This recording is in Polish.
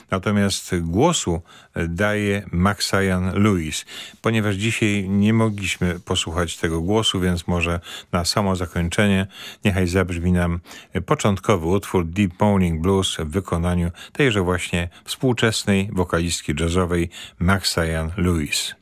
natomiast głosu daje Maxine Lewis. Ponieważ dzisiaj nie mogliśmy posłuchać tego głosu, więc może na samo zakończenie niechaj zabrzmi nam początkowy utwór Deep Morning Blues w wykonaniu tejże właśnie współczesnej wokalistki jazzowej Maxine Lewis.